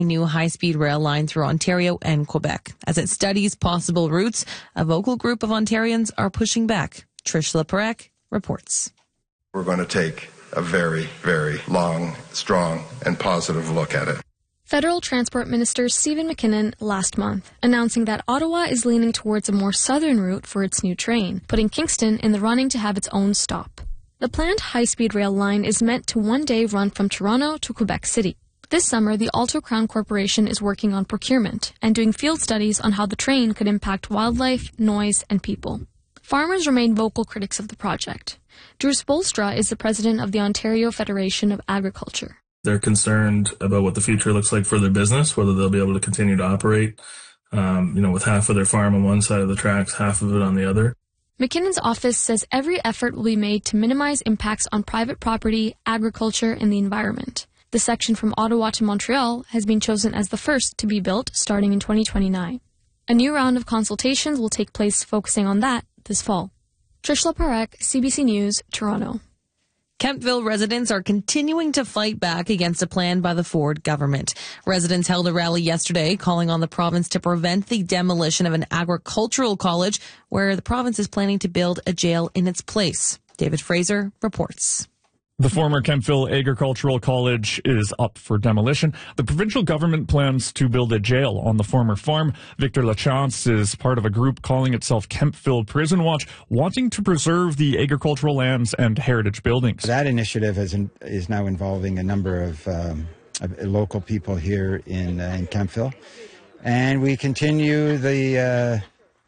new high-speed rail line through Ontario and Quebec. As it studies possible routes, a vocal group of Ontarians are pushing back. Trish Leparec reports. We're going to take a very, very long, strong, and positive look at it. Federal Transport Minister Stephen McKinnon last month, announcing that Ottawa is leaning towards a more southern route for its new train, putting Kingston in the running to have its own stop. The planned high-speed rail line is meant to one day run from Toronto to Quebec City. This summer, the Alto Crown Corporation is working on procurement and doing field studies on how the train could impact wildlife, noise, and people. Farmers remain vocal critics of the project. Drew Spolstra is the president of the Ontario Federation of Agriculture. They're concerned about what the future looks like for their business, whether they'll be able to continue to operate, with half of their farm on one side of the tracks, half of it on the other. McKinnon's office says every effort will be made to minimize impacts on private property, agriculture, and the environment. The section from Ottawa to Montreal has been chosen as the first to be built starting in 2029. A new round of consultations will take place focusing on that this fall. Trish Leparec, CBC News, Toronto. Kemptville residents are continuing to fight back against a plan by the Ford government. Residents held a rally yesterday calling on the province to prevent the demolition of an agricultural college where the province is planning to build a jail in its place. David Fraser reports. The former Kemptville Agricultural College is up for demolition. The provincial government plans to build a jail on the former farm. Victor Lachance is part of a group calling itself Kemptville Prison Watch, wanting to preserve the agricultural lands and heritage buildings. That initiative is now involving a number of local people here in Kemptville. And we continue the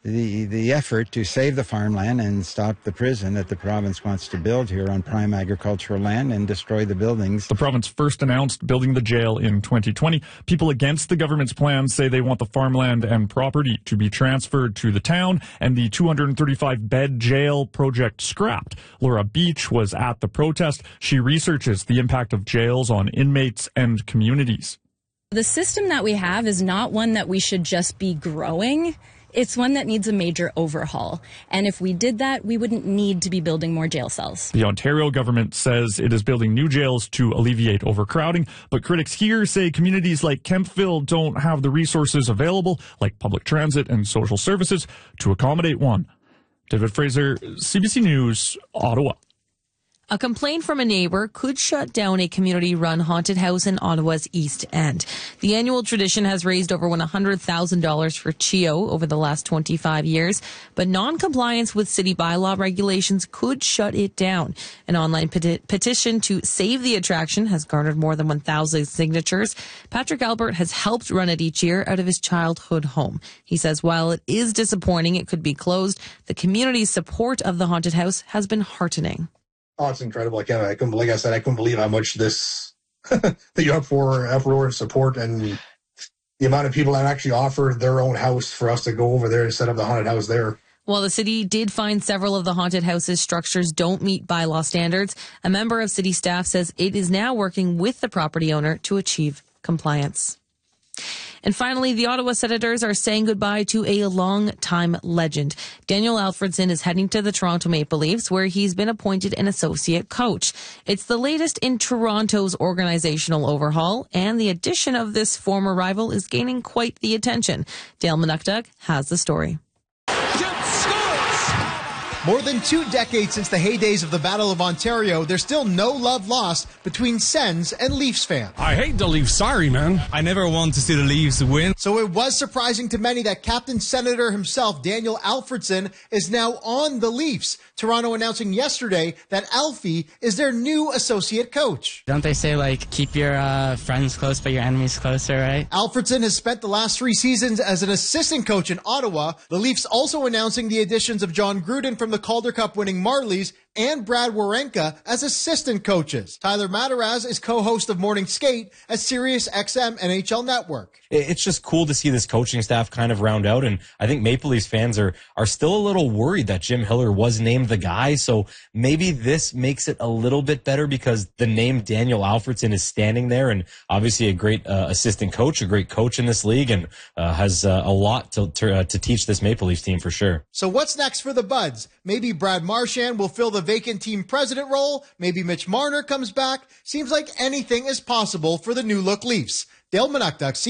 effort to save the farmland and stop the prison that the province wants to build here on prime agricultural land and destroy the buildings. The province first announced building the jail in 2020. People against the government's plans say they want the farmland and property to be transferred to the town and the 235-bed jail project scrapped. Laura Beach was at the protest. She researches the impact of jails on inmates and communities. The system that we have is not one that we should just be growing. It's one that needs a major overhaul. And if we did that, we wouldn't need to be building more jail cells. The Ontario government says it is building new jails to alleviate overcrowding, but critics here say communities like Kemptville don't have the resources available, like public transit and social services, to accommodate one. David Fraser, CBC News, Ottawa. A complaint from a neighbor could shut down a community-run haunted house in Ottawa's East End. The annual tradition has raised over $100,000 for CHEO over the last 25 years, but non-compliance with city bylaw regulations could shut it down. An online petition to save the attraction has garnered more than 1,000 signatures. Patrick Albert has helped run it each year out of his childhood home. He says while it is disappointing it could be closed, the community's support of the haunted house has been heartening. Oh, it's incredible. Like I couldn't believe how much this that you have for uproar and support, and the amount of people that actually offered their own house for us to go over there and set up the haunted house there. While the city did find several of the haunted house's structures don't meet bylaw standards, a member of city staff says it is now working with the property owner to achieve compliance. And finally, the Ottawa Senators are saying goodbye to a long-time legend. Daniel Alfredson is heading to the Toronto Maple Leafs, where he's been appointed an associate coach. It's the latest in Toronto's organizational overhaul, and the addition of this former rival is gaining quite the attention. Dale Manukdug has the story. More than 2 decades since the heydays of the Battle of Ontario, there's still no love lost between Sens and Leafs fans. I hate the Leafs, sorry, man. I never want to see the Leafs win. So it was surprising to many that Captain Senator himself, Daniel Alfredson, is now on the Leafs. Toronto announcing yesterday that Alfie is their new associate coach. Don't they say, keep your friends close but your enemies closer, right? Alfredson has spent the last 3 seasons as an assistant coach in Ottawa. The Leafs also announcing the additions of John Gruden from the Calder Cup winning Marlies and Brad Warenka as assistant coaches. Tyler Mataraz is co-host of Morning Skate at Sirius XM NHL Network. It's just cool to see this coaching staff kind of round out, and I think Maple Leafs fans are still a little worried that Jim Hiller was named the guy, so maybe this makes it a little bit better because the name Daniel Alfredson is standing there, and obviously a great assistant coach, a great coach in this league, and has a lot to teach this Maple Leafs team for sure. So what's next for the Buds? Maybe Brad Marchand will fill the vacant team president role. Maybe Mitch Marner comes back. Seems like anything is possible for the new look Leafs. Dale Manukdug,